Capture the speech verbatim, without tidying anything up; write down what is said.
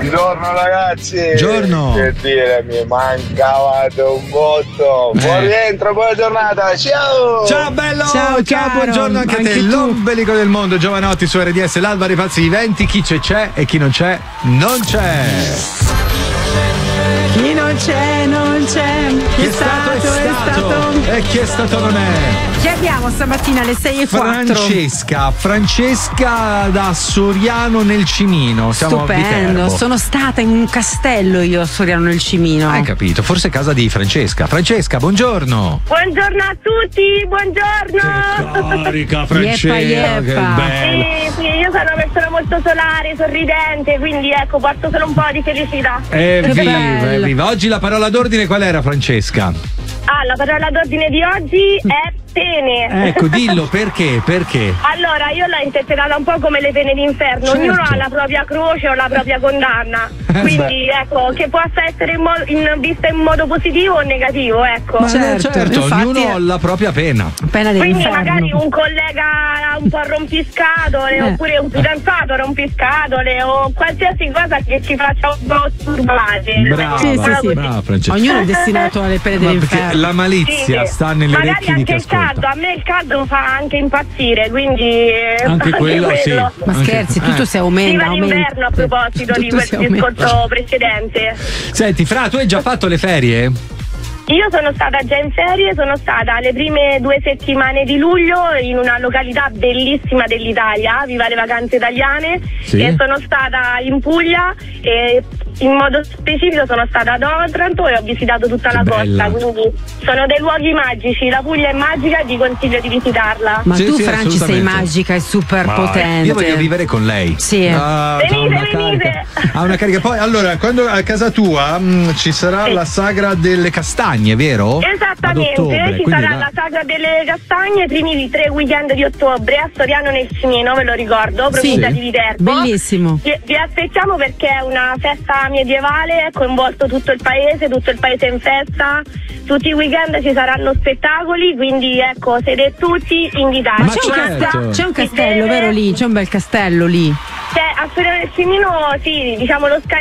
Buongiorno ragazzi. Buongiorno. Che dire, mi mancavate un botto. Buon rientro, buona giornata. Ciao. Ciao bello. Ciao, Ciao, caro. buongiorno anche a Anche te. tu. L'ombelico del mondo, Giovanotti su R D S, l'alba dei pazzi viventi. Chi c'è c'è e chi non c'è non c'è. Chi non c'è, non c'è. Chi, Chi è stato è stato e chi è stato non è. Chi abbiamo stamattina alle sei e quattro? Francesca, Francesca da Soriano nel Cimino. Siamo a Stupendo, Viterbo. sono stata in un castello io a Soriano nel Cimino. Hai capito, forse casa di Francesca. Francesca, buongiorno. Buongiorno a tutti, buongiorno. Carica Francesca, che yeppa. bello. Sì, sì, io sono una persona molto solare, sorridente, quindi ecco, porto solo un po' di felicità. Evviva, bello. evviva. Oggi la parola d'ordine qual era, Francesca? Ah, la parola d'ordine di oggi è pene. Ecco, dillo perché, perché? Allora, io l'ho interpretata un po' come le pene d'inferno, Certo. ognuno ha la propria croce o la propria condanna. Quindi ecco, che possa essere in mo- in- vista in modo positivo o negativo, ecco. Ma Certo, certo, infatti ognuno è- ha la propria pena. Pena Quindi dell'inferno. magari un collega un po' rompiscatole Eh. oppure un fidanzato rompiscatole o qualsiasi cosa che ci faccia un po' turbare. Brava, Sì, sì, sì. brava Francesca. Ognuno è destinato alle pene Ma perché dell'inferno. la malizia Sì, sta nelle magari orecchie di chi anche il caldo, ascolta. a me il caldo fa anche impazzire, quindi eh, Anche quello, sì. Ma Anche- scherzi, eh. tutto si aumenta. Viva aumenta. l'inverno a proposito di Tutto quel si aumenta. discorso precedente. Senti, Fra, tu hai già fatto le ferie? Io sono stata già in ferie, sono stata le prime due settimane di luglio in una località bellissima dell'Italia, viva le vacanze italiane, Sì. e sono stata in Puglia e in modo specifico sono stata ad Otranto e ho visitato tutta Che la bella. costa, quindi sono dei luoghi magici, la Puglia è magica e ti consiglio di visitarla. Ma Sì, tu, sì, Franci, sei assolutamente. magica e super Ma potente. io voglio vivere con lei. Sì. Ah, Venite, c'ha una venite. carica. Ha una carica. Poi, allora, quando a casa tua mh, ci sarà Sì. la sagra delle castagne, vero? Ad Esattamente, ottobre, ci quindi sarà là- la sagra delle castagne i primi di tre weekend di ottobre a Soriano nel Cimino, ve lo ricordo, provincia Sì. di Viterbo. Bellissimo. Vi, vi aspettiamo perché è una festa medievale, ha coinvolto tutto il paese, tutto il paese in festa, tutti i weekend ci saranno spettacoli, quindi ecco, siete tutti invitati. Ma Ma c'è, un certo. casta- c'è un Si castello, deve- vero lì? C'è un bel castello lì. Cioè, a Soriano nel Cimino, sì, diciamo lo Sky